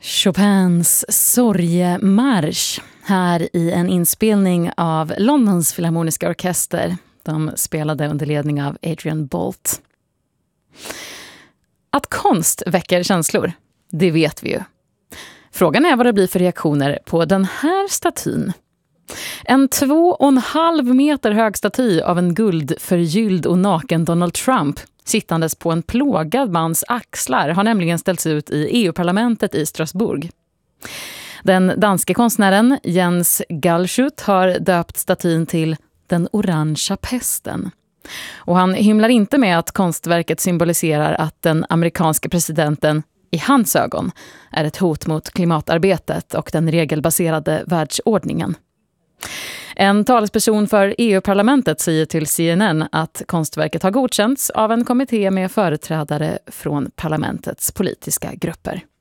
Chopins sorgemarsch här i en inspelning av Londons Filharmoniska orkester. De spelade under ledning av Adrian Boult. Att konst väcker känslor, det vet vi ju. Frågan är vad det blir för reaktioner på den här statyn. En 2,5 meter hög staty av en guldförgylld och naken Donald Trump sittandes på en plågad mans axlar har nämligen ställts ut i EU-parlamentet i Strasbourg. Den danske konstnären Jens Galschiot har döpt statyn till den orangea pesten. Och han hymlar inte med att konstverket symboliserar att den amerikanska presidenten i hans ögon är ett hot mot klimatarbetet och den regelbaserade världsordningen. En talesperson för EU-parlamentet säger till CNN att konstverket har godkänts av en kommitté med företrädare från parlamentets politiska grupper.